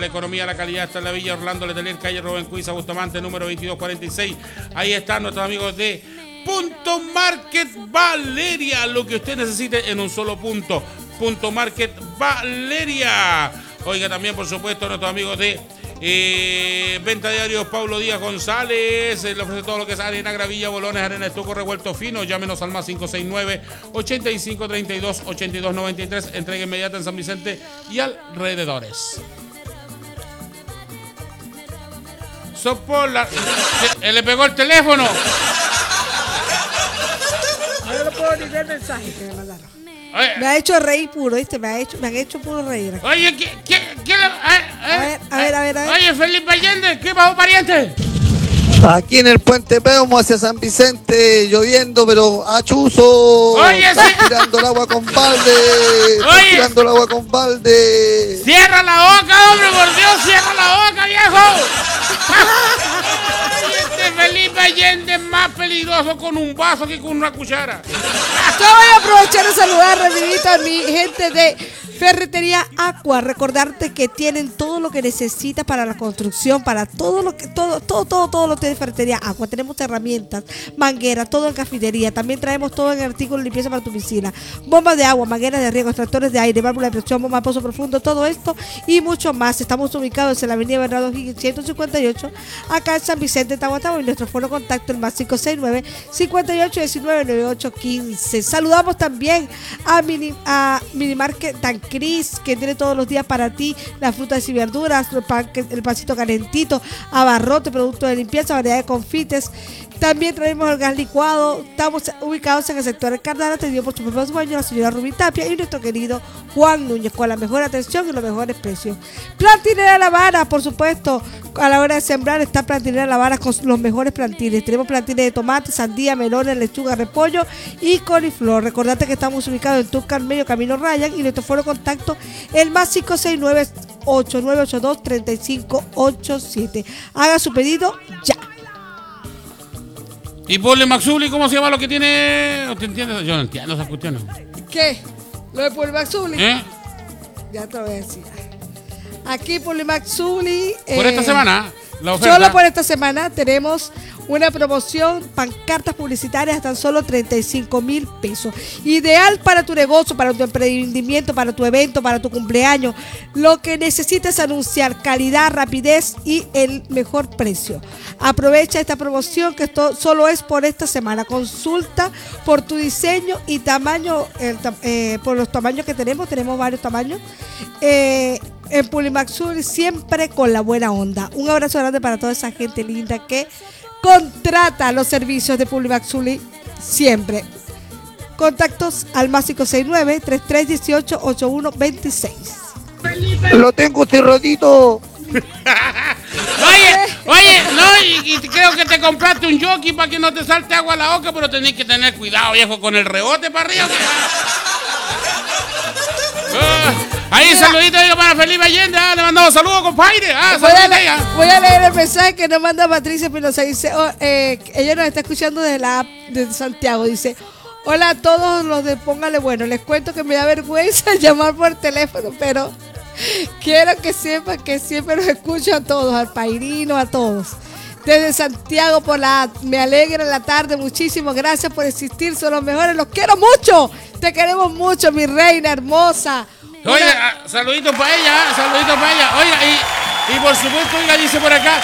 la economía, la calidad está en la Villa Orlando Letelier, calle Rubén Cuiza, Bustamante, número 2246. Ahí están nuestros amigos de Punto Market Valeria, lo que usted necesite en un solo punto. Punto Market Valeria. Oiga, también por supuesto nuestros amigos de Venta Diarios Pablo Díaz González, le ofrece todo lo que es arena, gravilla, bolones, arena, estuco, revuelto fino. Llámenos al más 569-8532-8293. Entrega inmediata en San Vicente y alrededores. Sopola, le pegó el teléfono. No puedo ni ver el mensaje que me mandaron. Oye, Me ha hecho reír puro, ¿viste? Me han hecho puro reír. oye, A ver. Oye, Felipe Allende, ¿qué pasó, pariente? Aquí en el Puente Peumo hacia San Vicente, lloviendo, pero a chuzo. Oye, sí. Tirando el agua con balde. Oye. Tirando el agua con balde. ¡Cierra la boca, hombre! ¡Por Dios, cierra la boca, viejo! Ay, este Felipe Allende es más peligroso con un vaso que con una cuchara. Yo voy a aprovechar de saludar rapidito a mi gente de Ferretería Aqua. Recordarte que tienen todo lo que necesitas para la construcción, para todo lo que todo lo tiene Ferretería Aqua. Tenemos herramientas, mangueras, todo en cafetería. También traemos todo en artículos de limpieza para tu piscina. Bombas de agua, mangueras de riego, extractores de aire, válvula de presión, bomba de pozo profundo, todo esto y mucho más. Estamos ubicados en la avenida Bernardo Higgins 158, acá en San Vicente, Tahuatahua, y nuestro foro contacto el más 569-5819-9815. Saludamos también a Minimarket Tancris, que tiene todos los días para ti las frutas y verduras, el pancito calentito, abarrote, productos de limpieza, variedad de confites. También traemos el gas licuado. Estamos ubicados en el sector del Cardán, atendido por su propio dueño, la señora Rubí Tapia, y nuestro querido Juan Núñez, con la mejor atención y los mejores precios. Plantinera La Vara, por supuesto, a la hora de sembrar está Plantinera La Vara con los mejores plantines. Tenemos plantines de tomate, sandía, melones, lechuga, repollo y coliflor. Recordate que estamos ubicados en Tucán Medio, Camino Ryan, y nuestro foro contacto el más 569-8982-3587. Haga su pedido ya. ¿Y Polimaxuli cómo se llama lo que tiene? ¿Usted entiende? Yo no entiendo esas cuestiones. ¿Qué? ¿Lo de Polimaxuli? ¿Eh? Ya te voy a decir. Aquí Polimaxuli. Por esta semana, la oferta. Solo por esta semana tenemos una promoción, pancartas publicitarias a tan solo 35,000 pesos. Ideal para tu negocio, para tu emprendimiento, para tu evento, para tu cumpleaños. Lo que necesitas anunciar, calidad, rapidez y el mejor precio. Aprovecha esta promoción que solo es por esta semana. Consulta por tu diseño y tamaño, por los tamaños que tenemos varios tamaños. En Polimaxuli siempre con la buena onda. Un abrazo grande para toda esa gente linda que contrata los servicios de Polimaxuli siempre. Contactos al más 569-3318-8126. Lo tengo cerradito. Oye, no, y creo que te compraste un jockey para que no te salte agua a la boca, pero tenés que tener cuidado, viejo, con el rebote para arriba. Ahí, saludito para Felipe Allende, le mandamos saludos, compadre. Voy a leer el mensaje que nos manda Patricia Pinoza. Dice, ella nos está escuchando desde la app de Santiago. Dice, hola a todos los de Póngale Bueno. Les cuento que me da vergüenza llamar por teléfono, pero quiero que sepan que siempre los escucho a todos, al Pairino, a todos. Desde Santiago por la app. Me alegra la tarde, muchísimas gracias por existir, son los mejores, los quiero mucho. Te queremos mucho, mi reina hermosa. Oiga, saluditos para ella. Oiga, y por supuesto, oiga, dice por acá,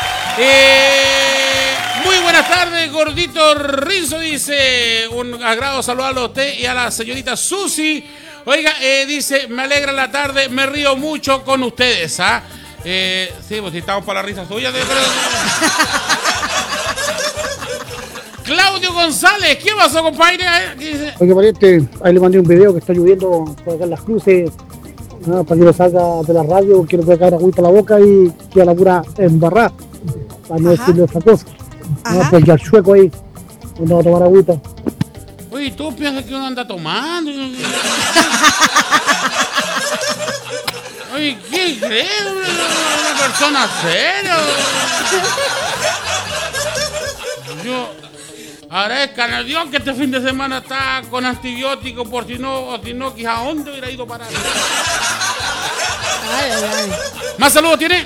muy buenas tardes, gordito Rinzo, dice, un agrado saludarlo a usted y a la señorita Susi. Oiga, dice, me alegra la tarde, me río mucho con ustedes, ¿ah? Sí, pues si estamos para la risa suya. Claudio González, ¿qué pasó, compadre? Oye, pariente, ahí le mandé un video que está lloviendo por acá en Las Cruces, para que lo salga de la radio, que no puede caer agüita a la boca y queda la pura embarrada, para no decirle otra cosa. Pues ya el chueco ahí, no va a tomar agüita. Oye, ¿tú piensas que uno anda tomando? Oye, ¿qué crees? Una persona seria. Yo agradezcan a Dios que este fin de semana está con antibióticos, por si no, quizá a dónde hubiera ido a parar. Ay. ¿Más saludos tiene?